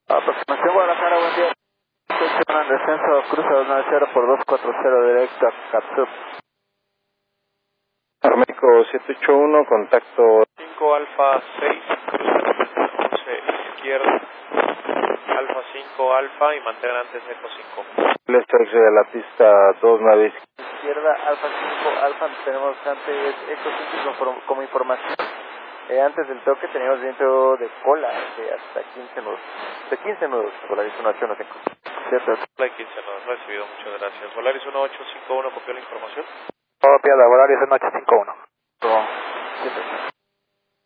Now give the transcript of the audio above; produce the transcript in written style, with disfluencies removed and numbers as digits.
Aproximación Guadalajara, buen día. En descenso, cruza 290 por 240 directo a Capsub. Arménico 781, contacto 5 Alfa 6, cruza 11 izquierda, Alfa 5 Alfa y mantengan antes Eco 5. el strike de la pista 29 Izquierda, Alfa 5 Alfa, tenemos antes Eco 5 como información. Antes del toque teníamos viento de cola de hasta 15 nudos. De 15 nudos, Volaris 1815. ¿Cierto? Hola 15 nudos, recibido, muchas gracias. Volaris 1851, ¿copió la información? Copia de Volaris 1851.